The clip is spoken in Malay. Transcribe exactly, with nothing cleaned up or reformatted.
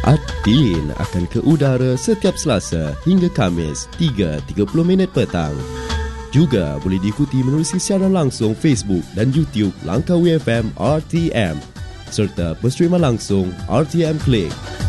Adin akan ke udara setiap Selasa hingga Khamis tiga tiga puluh minit petang. Juga boleh diikuti menerusi siaran langsung Facebook dan YouTube Langkawi F M R T M serta berstreaman langsung R T M Click.